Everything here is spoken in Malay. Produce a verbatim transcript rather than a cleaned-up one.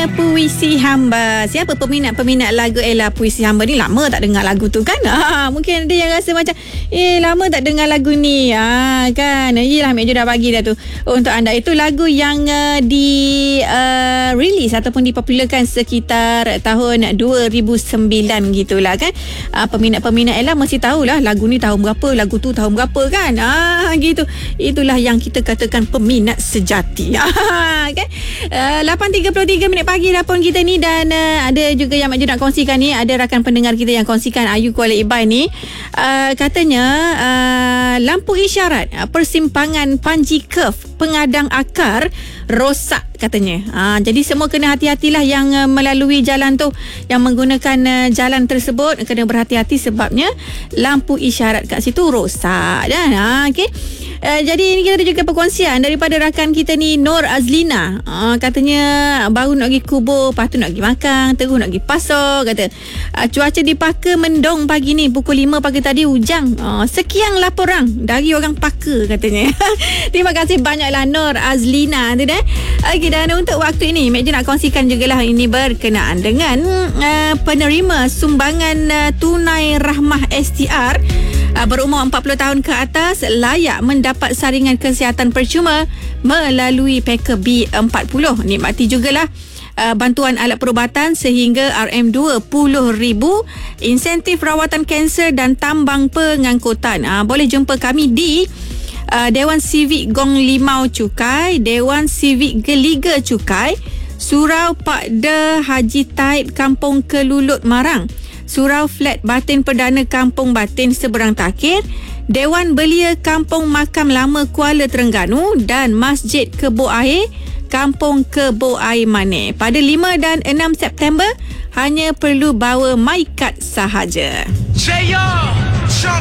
lagunya Puisi Hamba. Siapa peminat-peminat lagu Ella Puisi Hamba ni lama tak dengar lagu tu kan? Ha, mungkin ada yang rasa macam eh lama tak dengar lagu ni. Ha, kan? Yelah, Mek Jo dah bagi dah tu untuk anda. Itu lagu yang uh, di uh, release ataupun dipopularkan sekitar tahun dua ribu sembilan gitulah kan. Uh, peminat-peminat Ella mesti tahulah lagu ni tahun berapa, lagu tu tahun berapa kan. Ah ha, gitu. Itulah yang kita katakan peminat sejati. Kan? Uh, lapan tiga puluh tiga minit pagi dah pun kita ni, dan uh, ada juga yang Mak Jo nak kongsikan ni. Ada rakan pendengar kita yang kongsikan Ayu Kuala Ibai ni, uh, katanya uh, lampu isyarat uh, persimpangan Panji Curve pengadang akar rosak katanya. Uh, jadi semua kena hati-hatilah yang uh, melalui jalan tu, yang menggunakan uh, jalan tersebut kena berhati-hati sebabnya lampu isyarat kat situ rosak dah. Uh, okay. Uh, jadi ini kita ada juga perkongsian daripada rakan kita ni, Nur Azlina. Uh, katanya baru nak pergi kubur, lepas tu nak pergi makan, terus nak pergi pasar. Kata uh, cuaca di Paka mendung pagi ni, pukul lima pagi tadi hujang. Uh, sekian laporan dari orang Paka katanya. Terima kasih banyaklah Nur Azlina tu dah. Okey, dan untuk waktu ini Mek Jo nak kongsikan jugalah ini berkenaan dengan uh, penerima sumbangan uh, tunai rahmah S T R uh, berumur empat puluh tahun ke atas layak mendapat saringan kesihatan percuma melalui Packer B empat puluh. Nikmati jugalah uh, bantuan alat perubatan sehingga R M dua puluh ribu, insentif rawatan kanser dan tambang pengangkutan. Uh, boleh jumpa kami di uh, Dewan Sivik Gong Limau Cukai, Dewan Sivik Geliga Cukai, Surau Pak De Haji Taib Kampung Kelulut Marang, Surau Flat Batin Perdana Kampung Batin Seberang Takir, Dewan Belia Kampung Makam Lama Kuala Terengganu, dan Masjid Kebo Air Kampung Kebo Air Mane. Pada lima dan enam September hanya perlu bawa MyCard sahaja. Jaya!